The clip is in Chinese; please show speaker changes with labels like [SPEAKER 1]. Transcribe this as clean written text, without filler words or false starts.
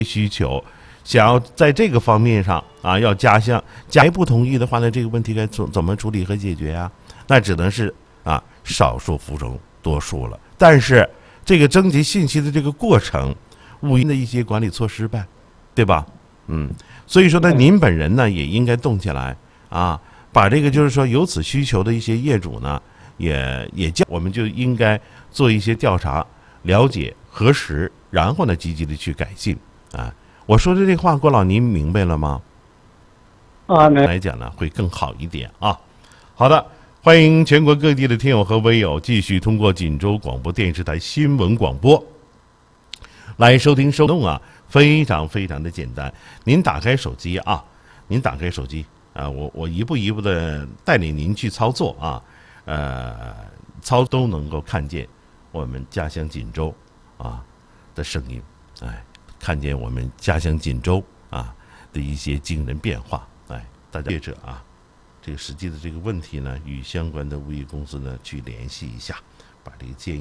[SPEAKER 1] 需求，想要在这个方面上啊，要加不同意的话呢，这个问题该怎么处理和解决啊？那只能是啊少数服从多数了。但是这个征集信息的这个过程，无因的一些管理错失呗，对吧？所以说呢，您本人呢也应该动起来啊，把这个就是说有此需求的一些业主呢，我们就应该做一些调查、了解、核实，然后呢积极的去改进啊。我说的这话，郭老您明白了吗？来讲呢会更好一点啊。好的，欢迎全国各地的听友和微友继续通过锦州广播电视台新闻广播来收听收动啊，非常非常的简单。您打开手机啊，我一步一步的带领您去操作啊，都能够看见我们家乡锦州啊的声音，看见我们家乡锦州啊的一些惊人变化，大家接着啊，这个实际的这个问题呢，与相关的物业公司呢去联系一下，把这个建议